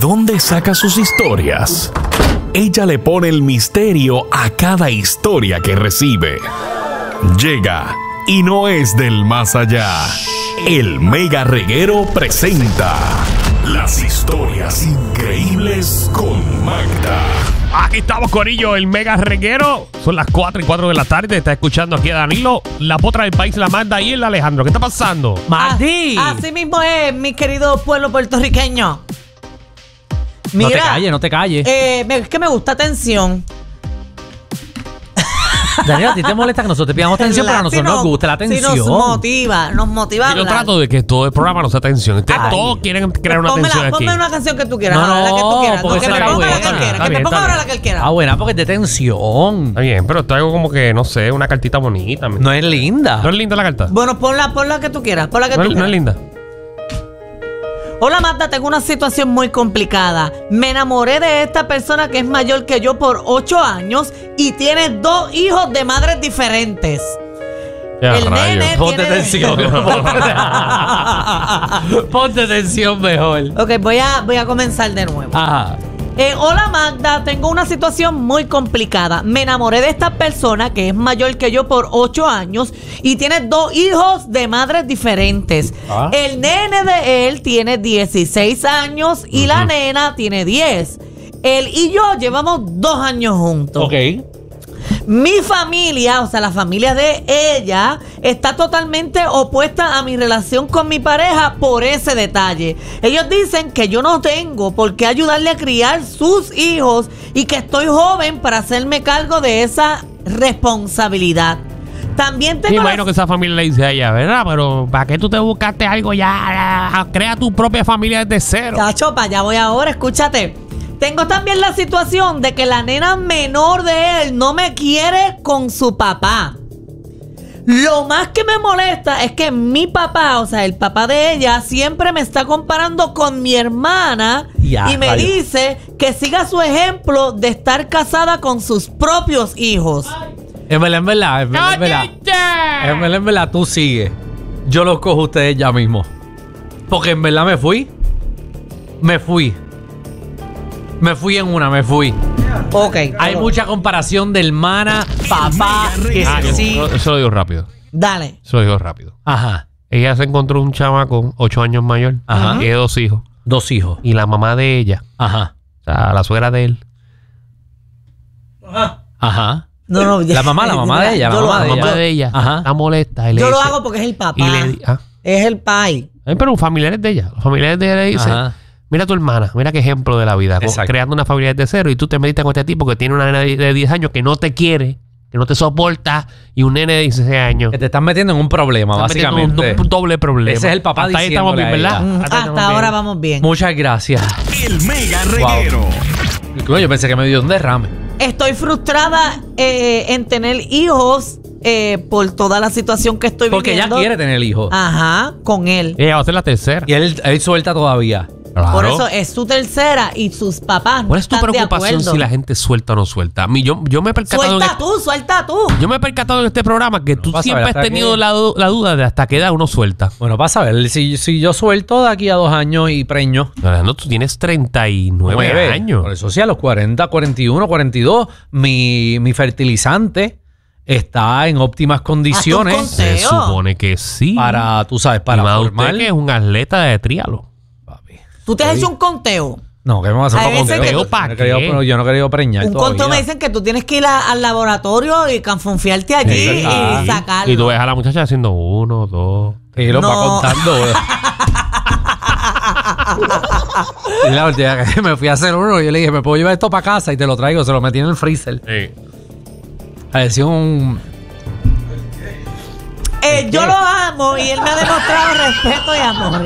dónde saca sus historias? Ella le pone el misterio a cada historia que recibe. Llega y no es del más allá. El Mega Reguero presenta las historias increíbles con Magda. Aquí estamos, corillo, el Mega Reguero. Son las 4:04 de la tarde. Está escuchando aquí a Danilo, la potra del país, la Magda y el Alejandro. ¿Qué está pasando? ¡Martí! Así mismo es, mi querido pueblo puertorriqueño. Mira, no te calles, no te calles. Es que me gusta atención. Daniel, ¿a ti te molesta que nosotros te pidamos atención? Pero a nosotros nos gusta la atención. Si nos motiva a Yo hablar. trato de que todo el programa nos dé atención. Ustedes todos quieren crear una atención aquí. Ponme una canción que tú quieras. No, la que tú quieras. porque que esa me era ponga la buena. que él quiera. Está Que me bien, ponga está ahora bien. la que él quiera. Ah, buena, porque es de tensión. Está bien, pero traigo como que, no sé, una cartita bonita. No es linda. ¿No es linda la carta? Bueno, ponla que tú quieras. Ponla que tú No quieras. es linda. Hola Magda, tengo una situación muy complicada. Me enamoré de esta persona que es mayor que yo por 8 años y tiene 2 hijos de madres diferentes. Ya, El rayos. nene Ponte tiene... tensión. Ponte tensión mejor. Ok, voy a comenzar de nuevo. Ajá. Hola Magda, tengo una situación muy complicada. Me enamoré de esta persona que es mayor que yo por 8 años y tiene 2 hijos de madres diferentes. Ah. El nene de él tiene 16 años y la nena tiene 10. Él y yo llevamos 2 años juntos. Ok. Mi familia, o sea, la familia de ella, está totalmente opuesta a mi relación con mi pareja por ese detalle. Ellos dicen que yo no tengo por qué ayudarle a criar sus hijos y que estoy joven para hacerme cargo de esa responsabilidad. También Me tengo imagino que esa familia le dice a ella, ¿verdad? Pero ¿para qué tú te buscaste algo ya? Crea tu propia familia desde cero. Chacho, para allá voy ahora, escúchate. Tengo también la situación de que la nena menor de él no me quiere con su papá. Lo más que me molesta es que mi papá, o sea, el papá de ella, siempre me está comparando con mi hermana Ya, y me rayos. dice que siga su ejemplo de estar casada con sus propios hijos. En verdad, en verdad, tú sigue. Yo los cojo a ustedes ya mismo. Porque en verdad me fui en una. Ok. Hay mucha comparación de hermana, papá, que sí. Eso lo digo rápido. Dale. Eso lo digo rápido. Ajá. Ella se encontró un chamaco 8 años mayor. Ajá. Tiene 2 hijos. 2 hijos. Y la mamá de ella, Ajá. o sea, la suegra de él, Ajá. No, La mamá de ella, Yo lo hago. la mamá de ella, Ajá. está molesta. Y le Yo lo dice- hago porque es el papá. Y le Es el pai. pero familiares de ella. Los familiares de ella le dicen, Ajá. mira a tu hermana, mira qué ejemplo de la vida. Exacto. Creando una familia desde cero y tú te metiste con este tipo que tiene una nena de 10 años que no te quiere, que no te soporta, y un nene de 16 años. Que te están metiendo en un problema, Estás metiendo básicamente. un doble problema. Ese es el papá Hasta ahí estamos bien, diciéndole a ¿verdad? ella. Hasta ahí estamos Hasta ahora bien. vamos bien. Muchas gracias. El Mega Reguero. Yo pensé que me dio un derrame. Estoy frustrada en tener hijos por toda la situación que estoy Porque ella viviendo. quiere tener hijos. Ajá, con él. Ella va a ser la tercera. Y él suelta todavía. Claro. Por eso es su tercera y sus papás ¿Cuál no es tu están de preocupación acuerdo. si la gente suelta o no suelta? A mí, yo me he percatado Suelta tú. Yo me he percatado en este programa que tú vas a siempre ver has hasta tenido que- la duda de hasta qué edad uno suelta. Bueno, vas a ver. Si yo suelto de aquí a 2 años y preño. No, tú tienes 39 años. Por eso sí, a los 40, 41, 42, mi fertilizante está en óptimas condiciones Haz tu Se Teo. supone que sí. para, tú sabes, Y para más formar. usted que es un atleta de trialo. Papi. Tú te has hecho un conteo. No, ¿qué me vas a Hay hacer veces conteo? que- ¿Pa' Yo no he querido- qué? pero yo no he querido preñar Un todavía. conteo me dicen que tú tienes que ir al laboratorio y canfunfiarte allí Sí, y sacarlo. Y tú ves a la muchacha haciendo 1, 2. Y lo va No. contando. Y la última vez que me fui a hacer uno, yo le dije, ¿me puedo llevar esto para casa? Y te lo traigo, se lo metí en el freezer. Parecía un... Yo lo amo y él me ha demostrado respeto y amor.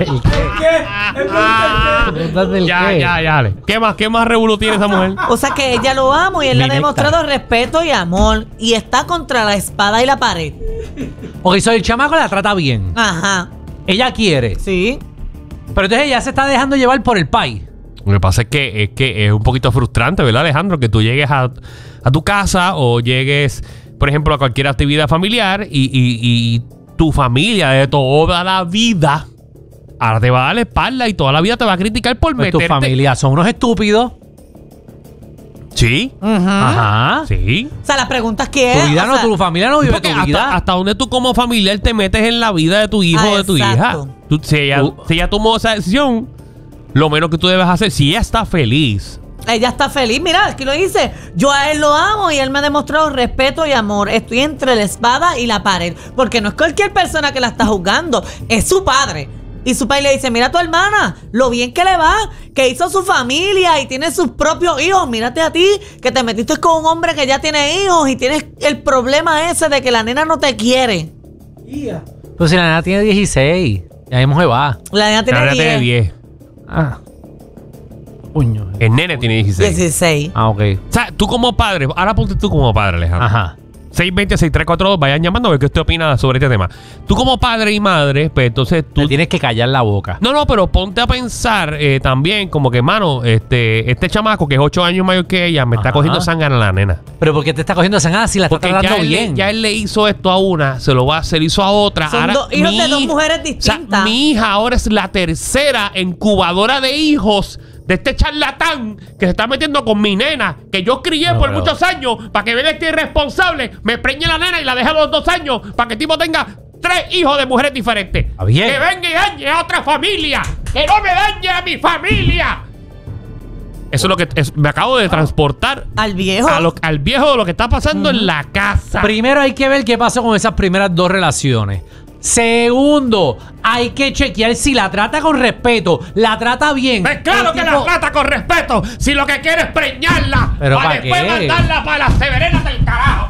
Ya, dale. ¿Qué más revolú tiene esa mujer? O sea que ella lo amo y él le ha Directa. demostrado respeto y amor. Y está contra la espada y la pared. Porque soy el chamaco la trata bien. Ajá. Ella quiere. Sí. Pero entonces ella se está dejando llevar por el país. Lo que pasa es que es un poquito frustrante, ¿verdad, Alejandro? Que tú llegues a tu casa o llegues, por ejemplo, a cualquier actividad familiar y tu familia de toda la vida ahora te va a dar la espalda y toda la vida te va a criticar por Pues tu meterte. familia son unos estúpidos. Sí. Ajá. Sí. O sea, la pregunta es que Tu vida no, tu familia no vive Porque tu vida. hasta donde tú como familiar te metes en la vida de tu hijo o de tu hija. Exacto. Si ella tomó esa decisión, lo menos que tú debes hacer, si ella está feliz. Ella está feliz, mira, aquí lo dice. Yo a él lo amo y él me ha demostrado respeto y amor. Estoy entre la espada y la pared. Porque no es cualquier persona que la está juzgando, es su padre. Y su padre le dice, mira a tu hermana, lo bien que le va, que hizo su familia y tiene sus propios hijos. Mírate a ti, que te metiste con un hombre que ya tiene hijos y tienes el problema ese de que la nena no te quiere. Pues si la nena tiene 16, ya mismo se va. La nena tiene Ahora 10. tiene 10. Ah. Puño. El nene tiene 16. 16. Ah, ok. O sea, tú como padre, ahora ponte tú como padre, Alejandro. Ajá. 620-6342, vayan llamando a ver qué usted opina sobre este tema. Tú como padre y madre, pues entonces tú... Tú tienes que callar la boca. No, pero ponte a pensar también como que, mano, este chamaco que es 8 años mayor que ella me está Ajá. cogiendo sangre a la nena. Pero ¿por qué te está cogiendo sangre si la está Porque tratando ya él, bien? ya él le hizo esto a una, se lo va a hacer, hizo a otra. Son Ahora, dos hijos mi de dos hija- mujeres O distintas. sea, mi hija ahora es la tercera incubadora de hijos de este charlatán que se está metiendo con mi nena, que yo crié No, por pero- muchos años para que venga este irresponsable, me preñe la nena y la deje a los 2 años para que el tipo tenga 3 hijos de mujeres diferentes. Está bien. Que venga y dañe a otra familia, que no me dañe a mi familia. Eso es lo que me acabo de transportar Al viejo. al viejo de lo que está pasando en la casa. Primero hay que ver qué pasó con esas primeras 2 relaciones. Segundo, hay que chequear si la trata con respeto, la trata bien. Pues claro El que tipo- la trata con respeto. Si lo que quiere es preñarla. ¿Pero para para después qué? mandarla para las severenas del carajo.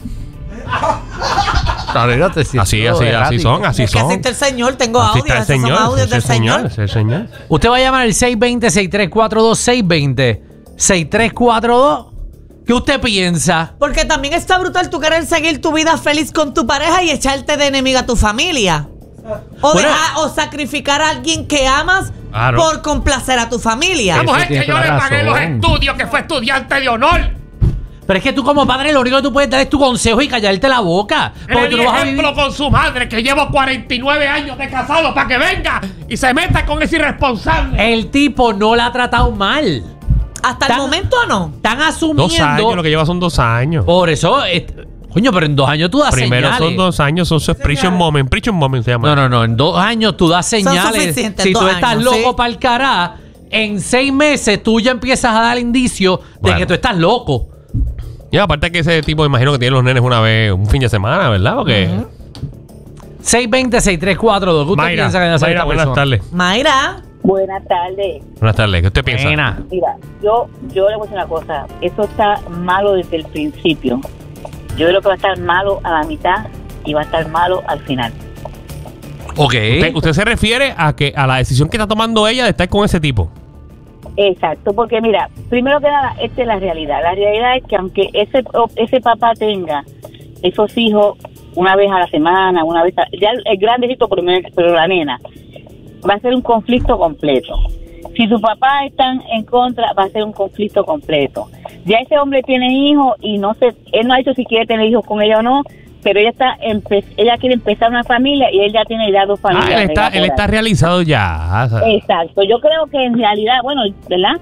Así son. Es que así está el señor, tengo Así audio. está el Esos son señor. audios ese del es el señor. ese es el señor. Usted va a llamar al 620-6342, 620-6342. ¿Qué usted piensa? Porque también está brutal tú querer seguir tu vida feliz con tu pareja y echarte de enemiga a tu familia. O, Bueno. o sacrificar a alguien que amas Claro. por complacer a tu familia. La Eso mujer tiene que yo toda le la pagué los razón. estudios, que fue estudiante de honor. Pero es que tú como padre lo único que tú puedes dar es tu consejo y callarte la boca. Porque tú El no vas a vivir... ejemplo con su madre, que llevo 49 años de casado, para que venga y se meta con ese irresponsable. El tipo no la ha tratado mal. Hasta el Tan- momento no. Están 2 asumiendo... años, lo que lleva son 2 años. Por eso... coño, pero en 2 años tú das Primero señales. son 2 años, son sus prison moment. Prison moment se llama. No. En 2 años tú das señales. suficientes, Si tú 2 estás años, loco ¿sí? para el cará, en 6 meses tú ya empiezas a dar indicios de Bueno. que tú estás loco. Y aparte que ese tipo, imagino que tiene los nenes una vez, un fin de semana, ¿verdad? Porque... 620-6342. ¿Qué usted Mayra, piensa que debe hacer Mayra, esta buenas persona? tardes. Mayra. Buenas tardes. Buenas tardes. ¿Qué usted piensa? Nena. Mira, yo le voy a decir una cosa. Eso está malo desde el principio. Yo creo que va a estar malo a la mitad y va a estar malo al final. Ok. ¿Usted se refiere a que a la decisión que está tomando ella de estar con ese tipo? Exacto, porque mira, primero que nada, esta es la realidad. La realidad es que aunque ese papá tenga esos hijos una vez a la semana, una vez ya el grandecito, pero la nena, va a ser un conflicto completo. Si su papá está en contra, va a ser un conflicto completo. Ya ese hombre tiene hijos y no sé, él no ha dicho si quiere tener hijos con ella o no, pero ella quiere empezar una familia y él ya tiene ya 2 familias. Él está realizado ya. Exacto, yo creo que en realidad, bueno, ¿verdad?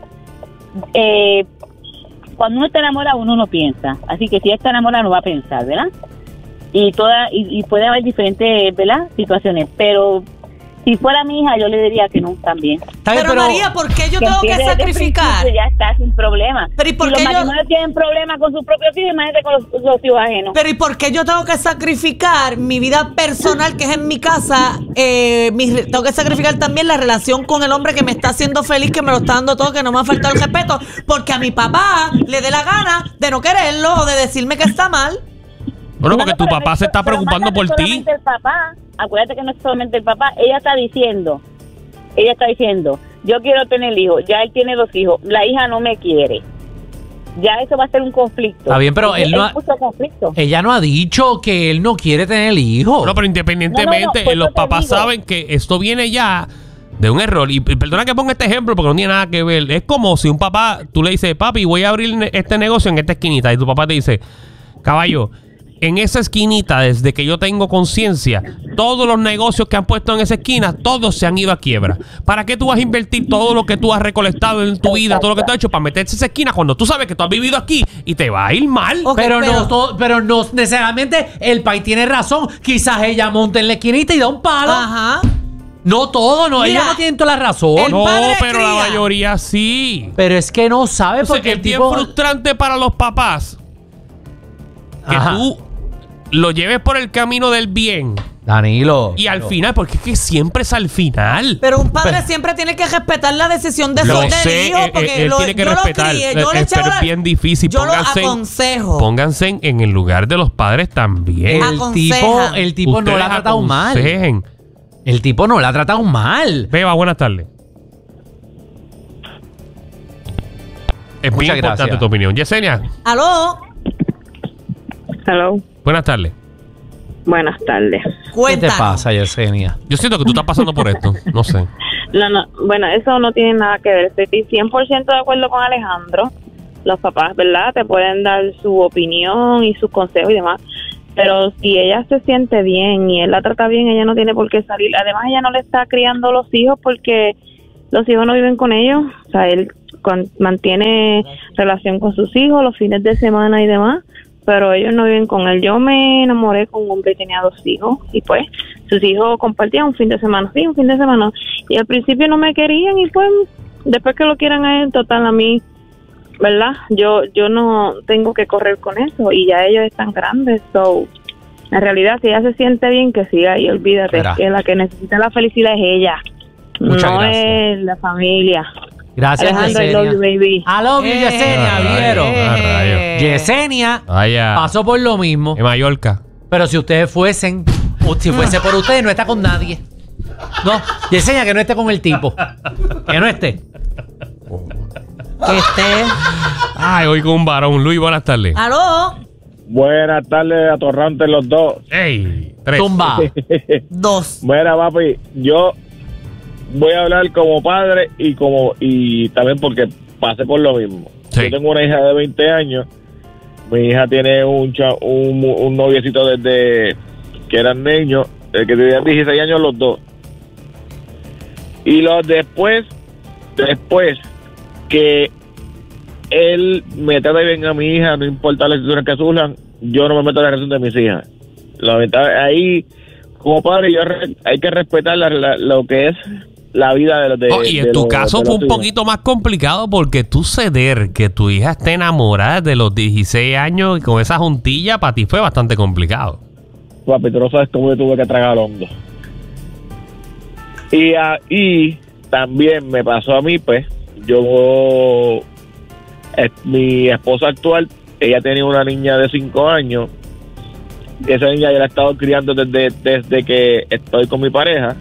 Cuando uno está enamorado uno no piensa, así que si está enamorado no va a pensar, ¿verdad? Y puede haber diferentes, ¿verdad? Situaciones, pero si fuera mi hija yo le diría que no también. Está bien, Pero María, ¿por qué yo tengo que empiece desde el sacrificar? principio, ya está sin problema. Pero ¿y por si qué los yo- matrimonios tienen problemas con sus propios hijos, imagínate con los hijos ajenos. Pero ¿y por qué yo tengo que sacrificar mi vida personal, que es en mi casa? Tengo que sacrificar también la relación con el hombre que me está haciendo feliz, que me lo está dando todo, que no me ha faltado el respeto, porque a mi papá le dé la gana de no quererlo o de decirme que está mal. Bueno, porque tu pero papá se está pero preocupando más por no es ti. solamente el papá, acuérdate que no es solamente el papá, ella está diciendo, yo quiero tener hijos, ya él tiene 2 hijos, la hija no me quiere. Ya eso va a ser un conflicto. Está bien, pero él no ha- mucho conflicto. Ella no ha dicho que él no quiere tener hijos. No, pero independientemente, pues los yo te papás digo. saben que esto viene ya de un error. Y perdona que ponga este ejemplo porque no tiene nada que ver. Es como si un papá, tú le dices, papi, voy a abrir este negocio en esta esquinita. Y tu papá te dice, caballo, en esa esquinita, desde que yo tengo conciencia, todos los negocios que han puesto en esa esquina, todos se han ido a quiebra. ¿Para qué tú vas a invertir todo lo que tú has recolectado en tu vida, todo lo que tú has hecho para meterse en esa esquina cuando tú sabes que tú has vivido aquí y te va a ir mal? Ok, pero no necesariamente el país tiene razón. Quizás ella monte en la esquinita y da un palo. Ajá. No todo, no, Mira, ella no tiene toda la razón. No, padre pero la cría. mayoría sí. Pero es que no sabe Entonces, porque es el bien tipo... frustrante para los papás que Ajá. tú lo lleves por el camino del bien Danilo. y al final, porque es que siempre es al final. Pero un padre siempre tiene que respetar la decisión de Lo del sé, hijo, porque él tiene que yo respetar, lo crié, yo le pero echaba es bien difícil. Yo lo aconsejo. Pónganse en el lugar de los padres también. Aconsejan. El tipo no la ha tratado mal. Aconsejen. El tipo no la ha tratado mal. Beba, buenas tardes. Es muy Muchas importante gracias. tu opinión. Yesenia, Aló, Hello, buenas tardes. buenas tardes. ¿Qué cuéntanos. te pasa, Yesenia? Yo siento que tú estás pasando por esto. No sé. No, bueno, eso no tiene nada que ver. Estoy 100% de acuerdo con Alejandro. Los papás, ¿verdad? Te pueden dar su opinión y sus consejos y demás. Pero si ella se siente bien y él la trata bien, ella no tiene por qué salir. Además, ella no le está criando los hijos porque los hijos no viven con ellos. O sea, él mantiene relación con sus hijos los fines de semana y demás, pero ellos no viven con él. Yo me enamoré con un hombre que tenía 2 hijos y pues sus hijos compartían un fin de semana, sí, un fin de semana. Y al principio no me querían y pues después que lo quieran a él, total, a mí, ¿verdad? Yo no tengo que correr con eso y ya ellos están grandes, so en realidad si ella se siente bien que siga y olvídate Verá. que la que necesita la felicidad es ella, Muchas no gracias. es la familia. Gracias, Alejandro, I Yesenia. love you, baby. I love you, Yesenia, ¿vieron? Yesenia Vaya. pasó por lo mismo. En Mallorca. Pero si ustedes fuesen, o si fuese por ustedes, no está con nadie. No, Yesenia que no esté con el tipo. Que no esté. Que esté. Ay, hoy con un varón. Luis, buenas tardes. Aló, Buenas tardes, atorrantes los dos. Ey, 3. Tumba. 2. Mira, papi, yo voy a hablar como padre y también porque pasé por lo mismo. Sí. Yo tengo una hija de 20 años. Mi hija tiene un noviecito desde que eran niños, que tenían 16 años los dos. Y después que él me trata bien a mi hija, no importa las situaciones que surjan, yo no me meto en la relación de mis hijas. La verdad, ahí, como padre, hay que respetar lo que es la vida de los de Y en de tu los- caso de fue los un hijos. poquito más complicado porque tú ceder que tu hija esté enamorada de los 16 años y con esa juntilla para ti fue bastante complicado. Papi, tú no sabes cómo yo tuve que tragar hondo. Y también me pasó a mí, pues, mi esposa actual, ella tenía una niña de 5 años, y esa niña yo la he estado criando desde que estoy con mi pareja,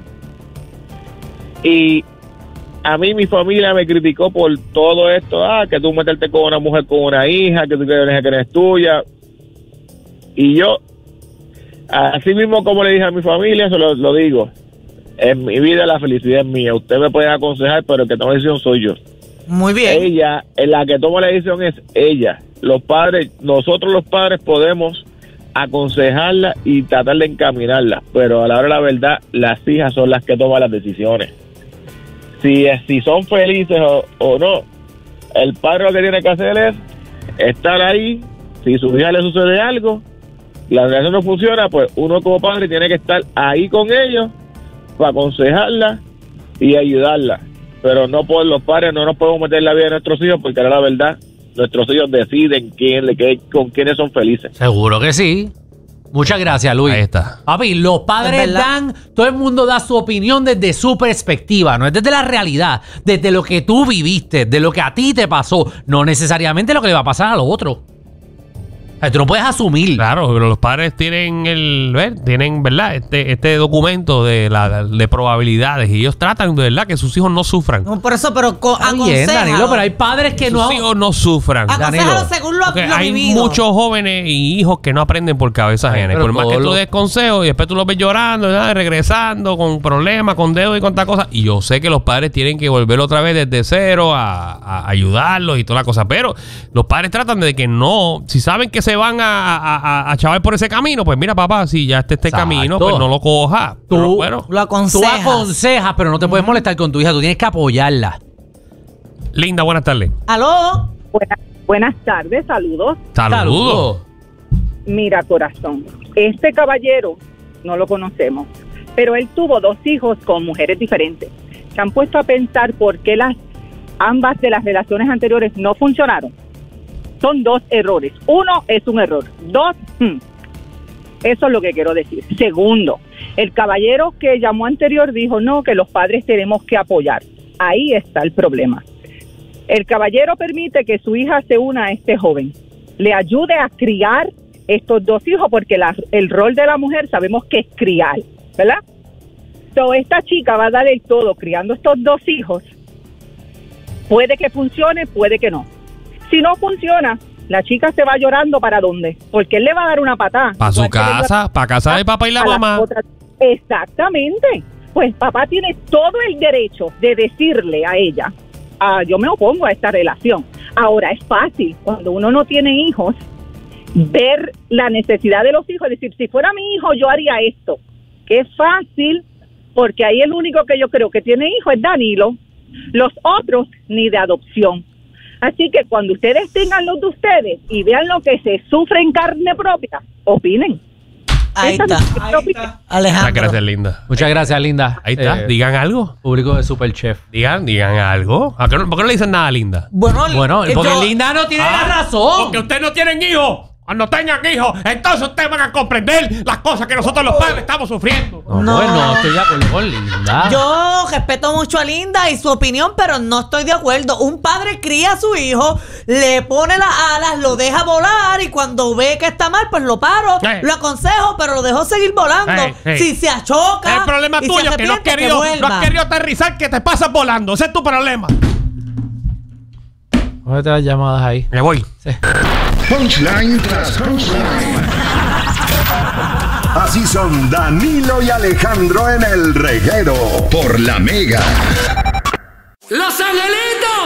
y a mí mi familia me criticó por todo esto, que tú meterte con una mujer con una hija, que tú quieres que no es tuya, y yo, así mismo como le dije a mi familia, se lo digo, en mi vida la felicidad es mía, usted me puede aconsejar, pero el que toma la decisión soy yo. Muy bien. Ella, la que toma la decisión es ella. Los padres, nosotros los padres podemos aconsejarla y tratar de encaminarla, pero a la hora de la verdad, las hijas son las que toman las decisiones. Si son felices o no, el padre lo que tiene que hacer es estar ahí. Si a su hija le sucede algo, la relación no funciona, pues uno como padre tiene que estar ahí con ellos para aconsejarla y ayudarla. Pero no por los padres no nos podemos meter en la vida de nuestros hijos, porque ahora la verdad, nuestros hijos deciden con quiénes son felices. Seguro que sí. Muchas gracias, Luis. Ahí está. Papi, los padres Es verdad. dan, todo el mundo da su opinión desde su perspectiva, no es desde la realidad, desde lo que tú viviste, de lo que a ti te pasó, no necesariamente lo que le va a pasar al otro. O sea, tú no puedes asumir. Claro, pero los padres tienen tienen, ¿verdad? Este documento de probabilidades y ellos tratan de verdad que sus hijos no sufran. No, por eso, pero Está bien, Danilo, pero hay padres que Sus no. hijos no sufran. Aconsejalo Danilo, según lo Porque hay vivido. muchos jóvenes y hijos que no aprenden por cabeza ajena. Y pero por más que todos tú los- des consejos y después tú los ves llorando, ¿verdad? Regresando con problemas, con dedos y con tal cosa. Y yo sé que los padres tienen que volver otra vez desde cero a ayudarlos y toda la cosa. Pero los padres tratan de que no, si saben que se van a chaval por ese camino, pues mira, papá, si ya está este Exacto. camino, pues no lo coja. Tú- Pero bueno, Lo Tú aconsejas. aconsejas, pero no te puedes molestar con tu hija. Tú tienes que apoyarla. Linda, buenas tardes. ¿Aló? Buenas tardes, saludos. Saludos. Mira, corazón, este caballero no lo conocemos, pero él tuvo 2 hijos con mujeres diferentes. ¿Se han puesto a pensar por qué ambas de las relaciones anteriores no funcionaron? Son 2 errores. 1 es un error. 2, eso es lo que quiero decir. Segundo, el caballero que llamó anterior dijo no, que los padres tenemos que apoyar. Ahí está el problema. El caballero permite que su hija se una a este joven, le ayude a criar estos 2 hijos, porque el rol de la mujer sabemos que es criar, ¿verdad? So, esta chica va a dar el todo criando estos 2 hijos. Puede que funcione, puede que no. Si no funciona, la chica se va llorando ¿para dónde? Porque él le va a dar una patada. Para su Igual que le dio casa, para casa del papá y la a las mamá. otras. Exactamente. Pues papá tiene todo el derecho de decirle a ella, yo me opongo a esta relación. Ahora, es fácil, cuando uno no tiene hijos, ver la necesidad de los hijos, es decir, si fuera mi hijo, yo haría esto. Que es fácil, porque ahí el único que yo creo que tiene hijo es Danilo. Los otros, ni de adopción. Así que cuando ustedes tengan los de ustedes y vean lo que se sufre en carne propia, opinen. Ahí Esa está. es mi opinión. Muchas Alejandro. gracias, Linda. Muchas gracias, Linda. Ahí está. Digan algo. Público de Super Chef. Digan algo. ¿Por qué no le dicen nada a Linda? Bueno, Bueno, porque yo- Linda no tiene la razón. Porque ustedes no tienen hijos. Cuando tengan hijos, entonces ustedes van a comprender las cosas que nosotros los padres estamos sufriendo. No, No. pues no estoy de acuerdo con Linda. Yo respeto mucho a Linda y su opinión, pero no estoy de acuerdo. Un padre cría a su hijo, le pone las alas, lo deja volar y cuando ve que está mal, pues lo paro, lo aconsejo, pero lo dejo seguir volando. Si se achoca. El problema y se tuyo es que no has arrepiente, querido, no vuelva. has querido aterrizar, que te pasas volando. Ese es tu problema. Cógete las llamadas ahí. Me voy. Punchline tras punchline. Así son Danilo y Alejandro en el reguero por La Mega. ¡Los Angelitos!